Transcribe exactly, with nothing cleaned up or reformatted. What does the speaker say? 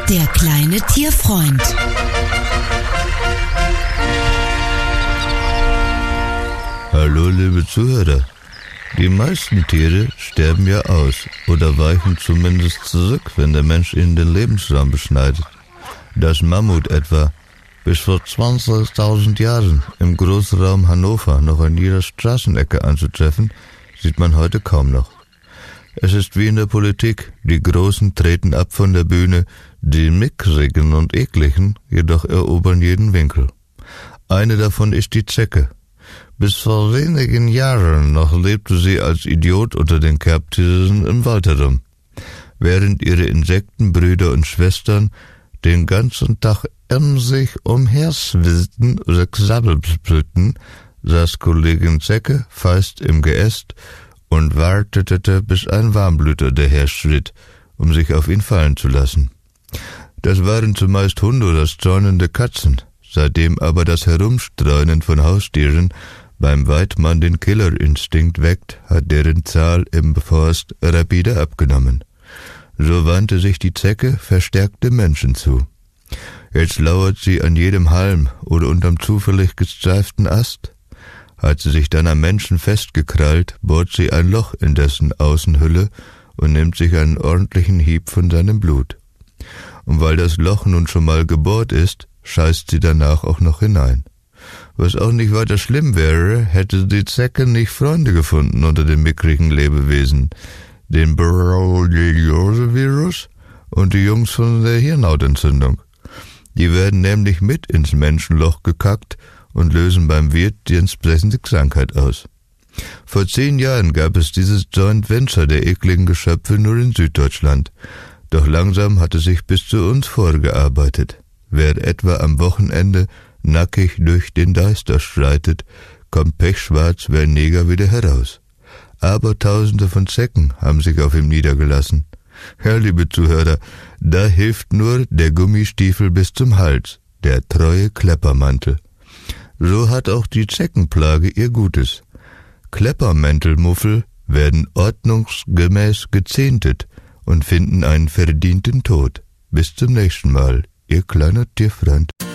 Der kleine Tierfreund. Hallo, liebe Zuhörer. Die meisten Tiere sterben ja aus oder weichen zumindest zurück, wenn der Mensch ihnen den Lebensraum beschneidet. Das Mammut etwa, bis vor zwanzigtausend Jahren im Großraum Hannover noch an jeder Straßenecke anzutreffen, sieht man heute kaum noch. Es ist wie in der Politik, die Großen treten ab von der Bühne, die Mickrigen und Ekligen jedoch erobern jeden Winkel. Eine davon ist die Zecke. Bis vor wenigen Jahren noch lebte sie als Idiot unter den Kerbtieren im Wald herum, während ihre Insektenbrüder und Schwestern den ganzen Tag emsig umherswitzten oder Xabbelblüten, saß Kollegin Zecke feist im Geäst und wartete, bis ein Warmblüter daherschritt, um sich auf ihn fallen zu lassen. Das waren zumeist Hunde oder streunende Katzen. Seitdem aber das Herumstreunen von Haustieren beim Weidmann den Killerinstinkt weckt, hat deren Zahl im Forst rapide abgenommen. So wandte sich die Zecke verstärkt dem Menschen zu. Jetzt lauert sie an jedem Halm oder unterm zufällig gestreiften Ast. Hat sie sich dann am Menschen festgekrallt, bohrt sie ein Loch in dessen Außenhülle und nimmt sich einen ordentlichen Hieb von seinem Blut. Und weil das Loch nun schon mal gebohrt ist, scheißt sie danach auch noch hinein. Was auch nicht weiter schlimm wäre, hätte die Zecke nicht Freunde gefunden unter den mickrigen Lebewesen, den Borreliose-Virus und die Jungs von der Hirnhautentzündung. Die werden nämlich mit ins Menschenloch gekackt und lösen beim Wirt die entsprechende Krankheit aus. Vor zehn Jahren gab es dieses Joint Venture der ekligen Geschöpfe nur in Süddeutschland. Doch langsam hat es sich bis zu uns vorgearbeitet. Wer etwa am Wochenende nackig durch den Deister schreitet, kommt pechschwarz wie ein Neger wieder heraus. Aber Tausende von Zecken haben sich auf ihm niedergelassen. Ja, liebe Zuhörer, da hilft nur der Gummistiefel bis zum Hals, der treue Kleppermantel. So hat auch die Zeckenplage ihr Gutes. Kleppermäntelmuffel werden ordnungsgemäß gezähntet und finden einen verdienten Tod. Bis zum nächsten Mal, ihr kleiner Tierfreund.